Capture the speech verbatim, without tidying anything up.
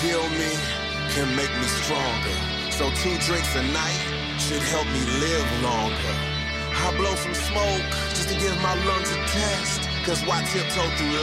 kill me, can make me stronger. So two drinks a night should help me live longer. I blow some smoke just to give my lungs a test. Cause why tiptoe through